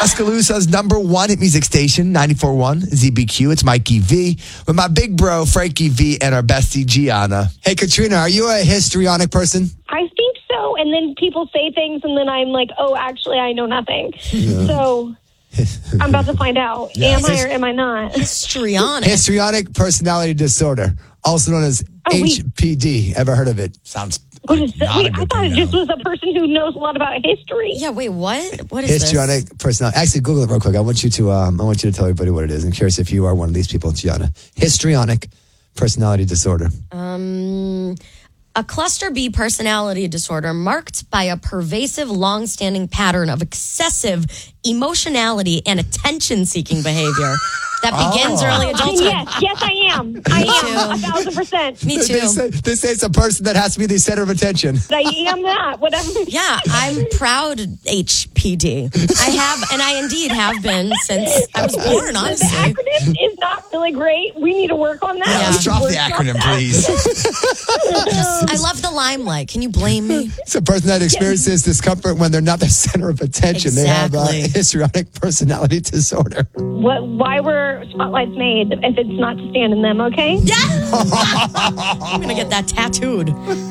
Tuscaloosa's number one hit music station, 94.1 ZBQ. It's Mikey V with my big bro, Frankie V, and our bestie, Gianna. Hey, Katrina, are you a histrionic person? I think so. And then people say things, and then I'm like, oh, actually, I know nothing. So I'm about to find out. Am I or am I not? Histrionic. Histrionic personality disorder, also known as HPD. Ever heard of it? Sounds What is that? not Wait, a I good thought thing, it just no. was a person who knows a lot about history. Yeah, wait, what? What is histrionic personality. Actually, Google it real quick. I want you to tell everybody what it is. I'm curious if you are one of these people, Gianna. Histrionic personality disorder. A cluster B personality disorder marked by a pervasive, long-standing pattern of excessive emotionality and attention-seeking behavior that begins early adulthood. Yes, I am. I am 1,000%. Me too. They say it's a person that has to be the center of attention. I am that. Whatever. Yeah, I'm proud HPD. I have, and I indeed have been since I was born, The honestly. acronym is not really great. We need to work on that. Yeah. Let's drop the acronym, please. I love the limelight. Can you blame me? It's a person that experiences discomfort when they're not the center of attention. They have Exactly. histrionic personality disorder. Why were spotlights made if it's not to stand in them, okay? Yeah! I'm going to get that tattooed.